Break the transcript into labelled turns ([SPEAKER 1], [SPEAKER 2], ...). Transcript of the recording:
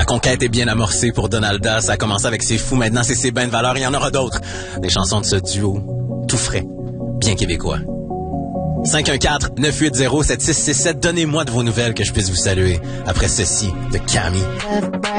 [SPEAKER 1] conquête est bien amorcée pour Donalda. Ça a commencé avec C'est fou, maintenant c'est C'est ben de valeur. Il y en aura d'autres. Des chansons de ce duo, tout frais, bien québécois. 514-980-7667. Donnez-moi de vos nouvelles que je puisse vous saluer. Après ceci, de Camille.